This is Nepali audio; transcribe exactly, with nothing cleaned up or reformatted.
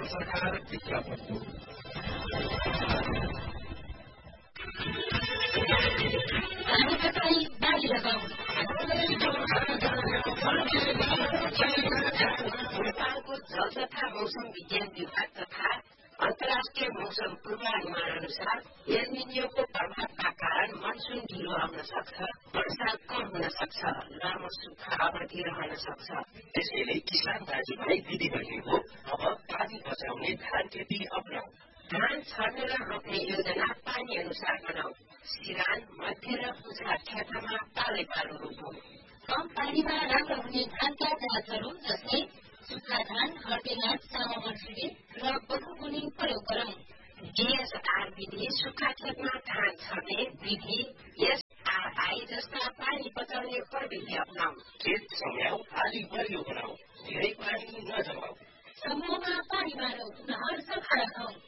सरकार विज्ञापन नेपालको जल तथा मौसम विज्ञान विभाग तथा अन्तर्राष्ट्रिय मौसम पूर्वानुमान अनुसार एल निन्योको प्रभावका कारण मनसुन ढिलो आउन सक्छ, वर्षा कम हुन सक्छ, लामो सुक्खा अवधि रहन सक्छ। त्यसैले किसान दाजुभाइ दिदीबहिनी हो अब पानी बचाउने धान खेती अपनाऊ। धान छर्ने र रोप्ने योजना पानी अनुसार बनाऊ। सिरान मध्य र पुछा क्षेत्रमा पालै पालो रोपौं। कम पानीमा राम्रो हुने धानका जातहरू जस्तै सुक्खा धान, हर्टेला, सामा मर्सिडी र बहुगुणी प्रयोग गरौं। डीएसआर विधि सुक्खा खेतमा धान छर्ने विधि, एसआरआई जस्ता पानी बचाउने प्रविधि अपनाऊ। खेत सम्याउ, आली बलियो बनाऊ, धेरै पानी नजमाऊ। समूहमा पानी बाँडौं, नहर सफा राखौं।